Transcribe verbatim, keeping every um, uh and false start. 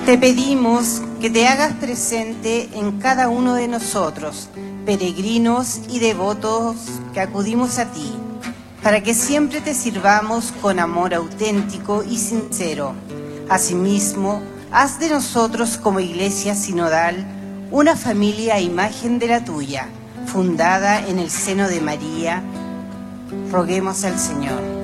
Te pedimos que te hagas presente en cada uno de nosotros, peregrinos y devotos que acudimos a ti, para que siempre te sirvamos con amor auténtico y sincero. Asimismo, haz de nosotros como Iglesia Sinodal una familia a imagen de la tuya, fundada en el seno de María. Roguemos al Señor.